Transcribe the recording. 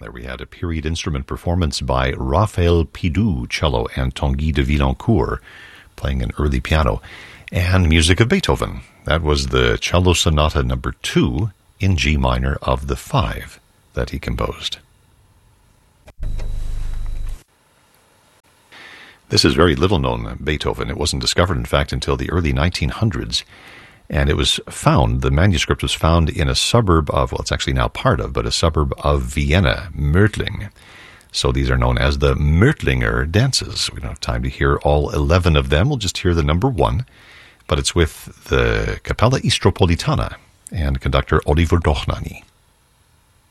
There we had a period instrument performance by Raphael Pidou, cello, and Tanguy de Villancourt, playing an early piano, and music of Beethoven. That was the Cello Sonata number 2 in G minor of the 5 that he composed. This is very little known Beethoven. It wasn't discovered, in fact, until the early 1900s. And it was found, the manuscript was found in a suburb of, well, it's actually now part of, but a suburb of Vienna, Mödling. So these are known as the Mödlinger dances. We don't have time to hear all 11 of them. We'll just hear the number 1. But it's with the Capella Istropolitana and conductor Oliver Dochnany.